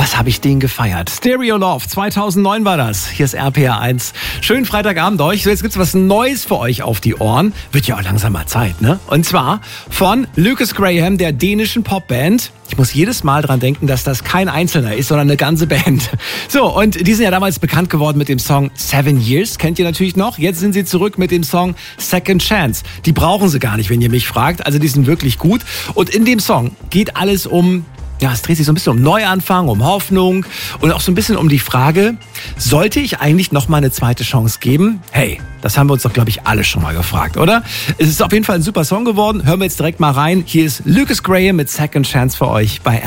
was habe ich den gefeiert. Stereo Love, 2009 war das. Hier ist RPR 1. Schönen Freitagabend euch. So, jetzt gibt's was Neues für euch auf die Ohren. Wird ja auch langsam mal Zeit, ne? Und zwar von Lukas Graham, der dänischen Popband. Ich muss jedes Mal dran denken, dass das kein Einzelner ist, sondern eine ganze Band. So, und die sind ja damals bekannt geworden mit dem Song 7 Years. Kennt ihr natürlich noch. Jetzt sind sie zurück mit dem Song Second Chance. Die brauchen sie gar nicht, wenn ihr mich fragt. Also die sind wirklich gut. Und in dem Song geht alles um... Ja, es dreht sich so ein bisschen um Neuanfang, um Hoffnung und auch so ein bisschen um die Frage, sollte ich eigentlich noch mal eine zweite Chance geben? Hey, das haben wir uns doch, glaube ich, alle schon mal gefragt, oder? Es ist auf jeden Fall ein super Song geworden. Hören wir jetzt direkt mal rein. Hier ist Lukas Graham mit Second Chance für euch bei